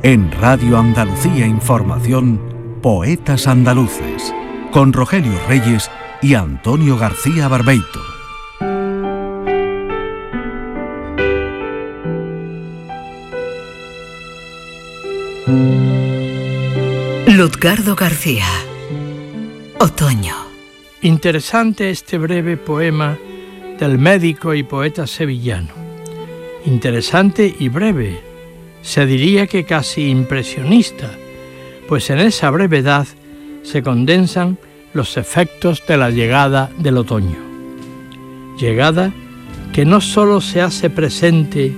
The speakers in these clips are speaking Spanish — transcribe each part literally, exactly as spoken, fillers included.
En Radio Andalucía Información, Poetas Andaluces, con Rogelio Reyes y Antonio García Barbeito. Lutgardo García. Otoño. Interesante este breve poema del médico y poeta sevillano. Interesante y breve, se diría que casi impresionista, pues en esa brevedad se condensan los efectos de la llegada del otoño. Llegada que no solo se hace presente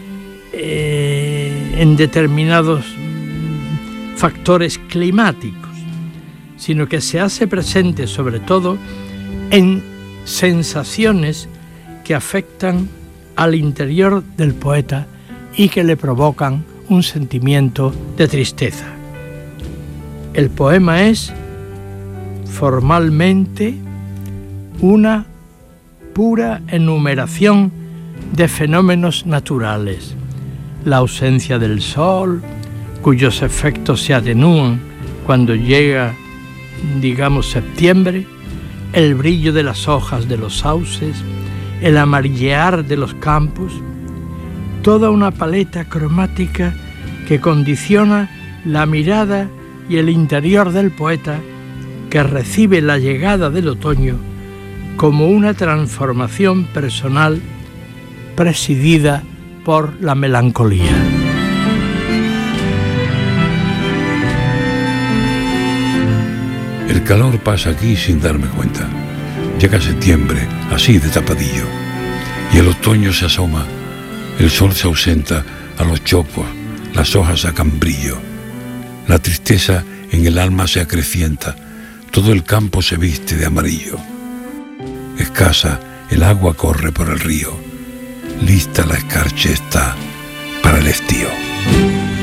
eh, en determinados factores climáticos, sino que se hace presente sobre todo en sensaciones que afectan al interior del poeta y que le provocan un sentimiento de tristeza. El poema es formalmente una pura enumeración de fenómenos naturales: la ausencia del sol, cuyos efectos se atenúan cuando llega, digamos, septiembre, el brillo de las hojas de los sauces, el amarillear de los campos, toda una paleta cromática que condiciona la mirada y el interior del poeta, que recibe la llegada del otoño como una transformación personal presidida por la melancolía. El calor pasa aquí sin darme cuenta. Llega septiembre, así de tapadillo, y el otoño se asoma. El sol se ausenta a los chopos, las hojas sacan brillo. La tristeza en el alma se acrecienta, todo el campo se viste de amarillo. Escasa, el agua corre por el río, lista la escarcha está para el estío.